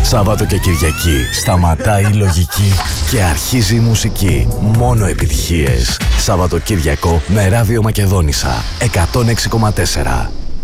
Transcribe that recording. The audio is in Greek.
Σάββατο και Κυριακή σταματάει η λογική και αρχίζει η μουσική. Μόνο επιτυχίες. Σαββατοκύριακο με Ράδιο Μακεδόνισσα 106,4.